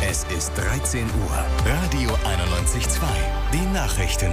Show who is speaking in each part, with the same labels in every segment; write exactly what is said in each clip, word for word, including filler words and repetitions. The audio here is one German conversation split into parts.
Speaker 1: Es ist dreizehn Uhr. Radio einundneunzig Komma zwei. Die Nachrichten.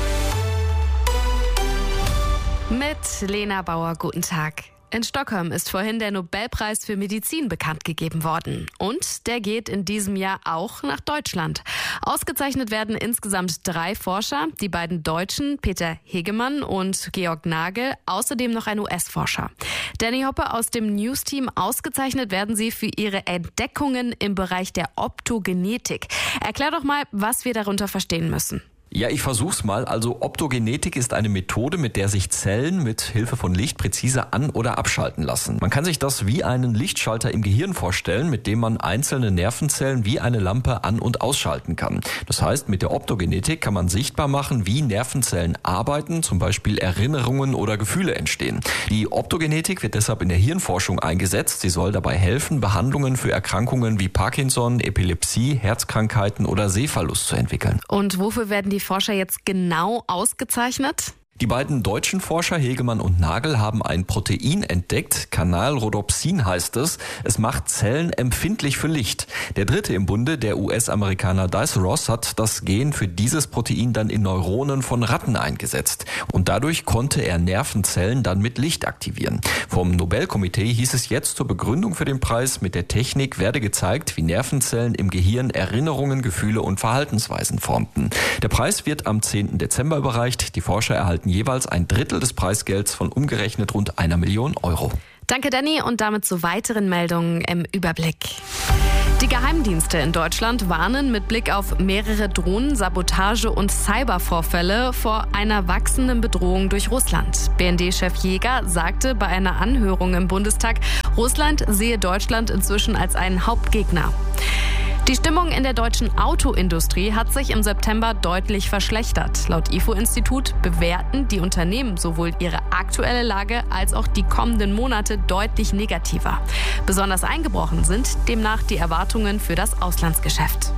Speaker 2: Mit Lena Bauer, guten Tag. In Stockholm ist vorhin der Nobelpreis für Medizin bekannt gegeben worden. Und der geht in diesem Jahr auch nach Deutschland. Ausgezeichnet werden insgesamt drei Forscher, die beiden Deutschen Peter Hegemann und Georg Nagel, außerdem noch ein U S-Forscher. Danny Hoppe aus dem News-Team, ausgezeichnet werden sie für ihre Entdeckungen im Bereich der Optogenetik. Erklär doch mal, was wir darunter verstehen müssen.
Speaker 3: Ja, ich versuch's mal. Also Optogenetik ist eine Methode, mit der sich Zellen mit Hilfe von Licht präzise an- oder abschalten lassen. Man kann sich das wie einen Lichtschalter im Gehirn vorstellen, mit dem man einzelne Nervenzellen wie eine Lampe an- und ausschalten kann. Das heißt, mit der Optogenetik kann man sichtbar machen, wie Nervenzellen arbeiten, zum Beispiel Erinnerungen oder Gefühle entstehen. Die Optogenetik wird deshalb in der Hirnforschung eingesetzt. Sie soll dabei helfen, Behandlungen für Erkrankungen wie Parkinson, Epilepsie, Herzkrankheiten oder Sehverlust zu entwickeln.
Speaker 2: Und wofür werden die Forscher jetzt genau ausgezeichnet?
Speaker 3: Die beiden deutschen Forscher Hegemann und Nagel haben ein Protein entdeckt, Kanalrhodopsin heißt es. Es macht Zellen empfindlich für Licht. Der dritte im Bunde, der U S-Amerikaner Dice Ross, hat das Gen für dieses Protein dann in Neuronen von Ratten eingesetzt. Und dadurch konnte er Nervenzellen dann mit Licht aktivieren. Vom Nobelkomitee hieß es jetzt zur Begründung für den Preis, mit der Technik werde gezeigt, wie Nervenzellen im Gehirn Erinnerungen, Gefühle und Verhaltensweisen formten. Der Preis wird am zehnten Dezember überreicht. Die Forscher erhalten jeweils ein Drittel des Preisgelds von umgerechnet rund einer Million Euro.
Speaker 2: Danke, Danny, und damit zu weiteren Meldungen im Überblick. Die Geheimdienste in Deutschland warnen mit Blick auf mehrere Drohnen-, Sabotage- und Cybervorfälle vor einer wachsenden Bedrohung durch Russland. B N D-Chef Jäger sagte bei einer Anhörung im Bundestag, Russland sehe Deutschland inzwischen als einen Hauptgegner. Die Stimmung in der deutschen Autoindustrie hat sich im September deutlich verschlechtert. Laut I F O-Institut bewerten die Unternehmen sowohl ihre aktuelle Lage als auch die kommenden Monate deutlich negativer. Besonders eingebrochen sind demnach die Erwartungen für das Auslandsgeschäft.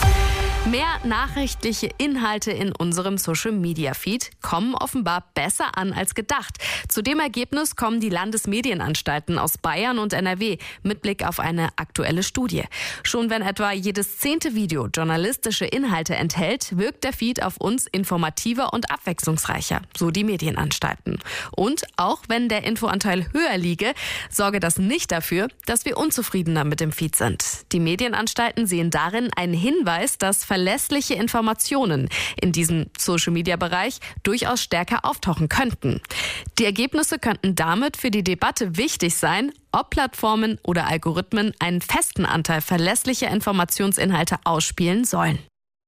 Speaker 2: Mehr nachrichtliche Inhalte in unserem Social-Media-Feed kommen offenbar besser an als gedacht. Zu dem Ergebnis kommen die Landesmedienanstalten aus Bayern und N R W mit Blick auf eine aktuelle Studie. Schon wenn etwa jedes zehnte Video journalistische Inhalte enthält, wirkt der Feed auf uns informativer und abwechslungsreicher, so die Medienanstalten. Und auch wenn der Infoanteil höher liege, sorge das nicht dafür, dass wir unzufriedener mit dem Feed sind. Die Medienanstalten sehen darin einen Hinweis, dass verlässliche Informationen in diesem Social-Media-Bereich durchaus stärker auftauchen könnten. Die Ergebnisse könnten damit für die Debatte wichtig sein, ob Plattformen oder Algorithmen einen festen Anteil verlässlicher Informationsinhalte ausspielen sollen.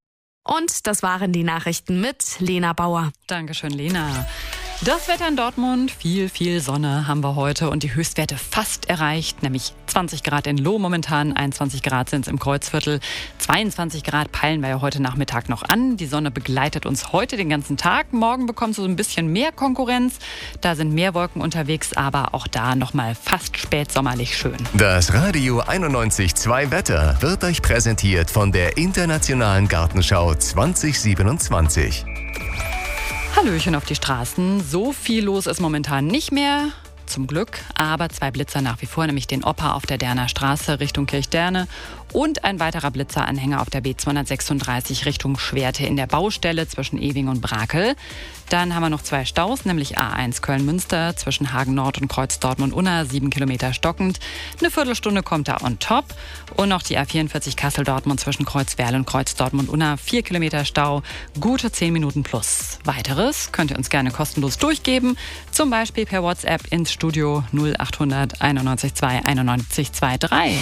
Speaker 2: Und das waren die Nachrichten mit Lena Bauer.
Speaker 4: Dankeschön, Lena. Das Wetter in Dortmund, viel, viel Sonne haben wir heute und die Höchstwerte fast erreicht, nämlich zwanzig Grad in Lohn momentan, einundzwanzig Grad sind es im Kreuzviertel, zweiundzwanzig Grad peilen wir ja heute Nachmittag noch an. Die Sonne begleitet uns heute den ganzen Tag. Morgen bekommst du so ein bisschen mehr Konkurrenz, da sind mehr Wolken unterwegs, aber auch da nochmal fast spätsommerlich schön.
Speaker 1: Das Radio einundneunzig Komma zwei Wetter wird euch präsentiert von der Internationalen Gartenschau zwanzig siebenundzwanzig.
Speaker 4: Hallöchen auf die Straßen. So viel los ist momentan nicht mehr. Zum Glück, aber zwei Blitzer nach wie vor, nämlich den Opa auf der Derner Straße Richtung Kirchderne und ein weiterer Blitzeranhänger auf der B zweihundertsechsunddreißig Richtung Schwerte in der Baustelle zwischen Ewing und Brakel. Dann haben wir noch zwei Staus, nämlich A eins Köln-Münster zwischen Hagen Nord und Kreuz Dortmund-Unna, sieben Kilometer stockend. Eine Viertelstunde kommt da on top. Und noch die A vierundvierzig Kassel-Dortmund zwischen Kreuzwerl und Kreuz Dortmund-Unna, vier Kilometer Stau, gute zehn Minuten plus. Weiteres könnt ihr uns gerne kostenlos durchgeben, zum Beispiel per WhatsApp ins Studio null achthundert einundneunzig zwei einundneunzig zweiunddreißig.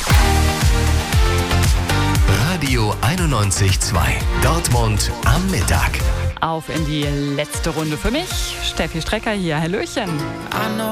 Speaker 1: Radio einundneunzig Komma zwei. Dortmund am Mittag.
Speaker 4: Auf in die letzte Runde für mich. Steffi Strecker hier. Hallöchen.